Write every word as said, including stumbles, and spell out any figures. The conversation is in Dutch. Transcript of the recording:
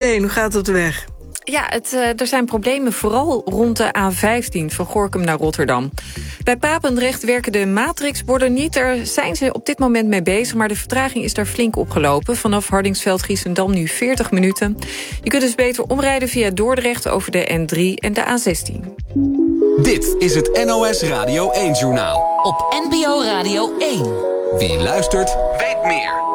één, hoe gaat het op de weg? Ja, het, uh, er zijn problemen vooral rond de A vijftien van Gorinchem naar Rotterdam. Bij Papendrecht werken de matrixborden niet. Daar zijn ze op dit moment mee bezig, maar de vertraging is daar flink opgelopen. Vanaf Hardingsveld-Giessendam nu veertig minuten. Je kunt dus beter omrijden via Dordrecht over de N drie en de A zestien. Dit is het N O S Radio één-journaal. Op N P O Radio één. Wie luistert, weet meer.